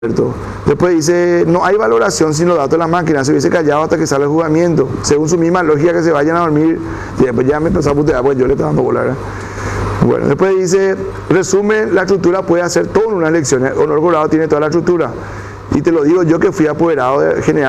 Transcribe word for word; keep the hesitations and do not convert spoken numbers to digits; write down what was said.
Después dice, no hay valoración sin los datos de la máquina, se hubiese callado hasta que sale el juzgamiento. Según su misma lógica que se vayan a dormir, y después ya me empezó a putear, pues yo le estaba dando bola, ¿verdad? Bueno, después dice, resumen, la estructura puede hacer todo en unas lecciones. Honor Colorado tiene toda la estructura. Y te lo digo yo que fui apoderado de general.